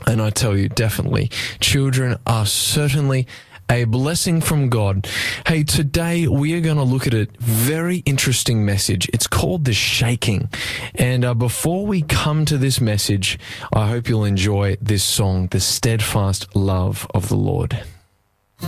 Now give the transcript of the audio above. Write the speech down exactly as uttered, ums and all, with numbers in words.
And I tell you, definitely, children are certainly a blessing from God. Hey, today we are going to look at a very interesting message. It's called The Shaking. And uh, before we come to this message, I hope you'll enjoy this song, The Steadfast Love of the Lord.